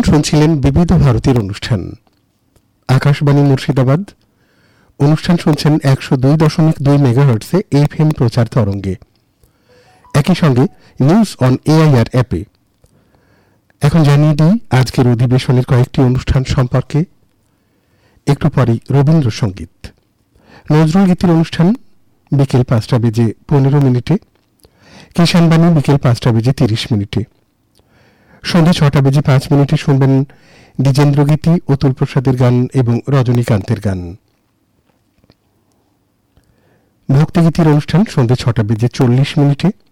শুনছিলেন বিবিধ ভারতীর অনুষ্ঠান। আকাশবাণী মুর্শিদাবাদ। অনুষ্ঠান শুনছেন 102.2 মেগাহার্টজে এফএম প্রচার তরঙ্গে, একই সঙ্গে নিউজ অন এআইআর অ্যাপে। এখন জানিয়ে দিই আজকের অধিবেশনের কয়েকটি অনুষ্ঠান সম্পর্কে। একটু পরেই রবীন্দ্রসঙ্গীত, নজরুল গীতির অনুষ্ঠান বিকেল 5:15 কিষাণবাণী বিকেল 5:30। সন্ধ্যা 6:05 শুনবেন দ্বিজেন্দ্র গীতি, অতুল প্রসাদের গান এবং রজনীকান্তের গান। ভক্তিগীতির অনুষ্ঠান সন্ধ্যা 6:40।